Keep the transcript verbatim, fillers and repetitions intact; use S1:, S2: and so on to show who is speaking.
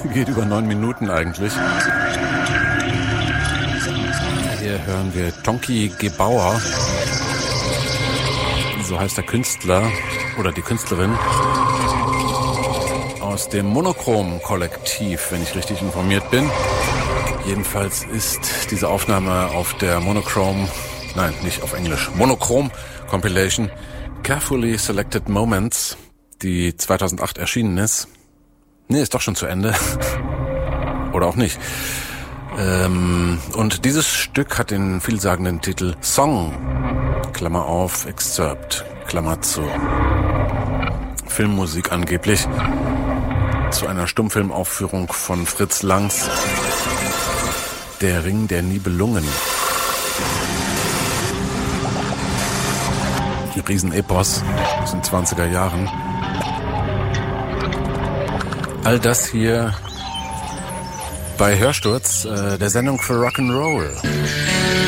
S1: Geht über neun Minuten eigentlich. Hier hören wir Tonki Gebauer. So heißt der Künstler oder die Künstlerin. Aus dem Monochrom-Kollektiv, wenn ich richtig informiert bin. Jedenfalls ist diese Aufnahme auf der Monochrom, nein, nicht auf Englisch, Monochrom Compilation Carefully Selected Moments, die zweitausendacht erschienen ist. Nee, ist doch schon zu Ende. Oder auch nicht. Ähm, und dieses Stück hat den vielsagenden Titel Song, Klammer auf, Excerpt, Klammer zu. Filmmusik angeblich. Zu einer Stummfilmaufführung von Fritz Langs Der Ring der Nibelungen. Ein Riesenepos aus den zwanziger Jahren. All das hier bei Hörsturz, äh, der Sendung für Rock'n'Roll.